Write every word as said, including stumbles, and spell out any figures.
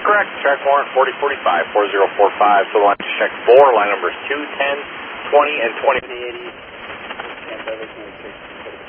correct. Track warrant forty forty-five, four zero four five. So line check four, line numbers two, ten, twenty, and twenty.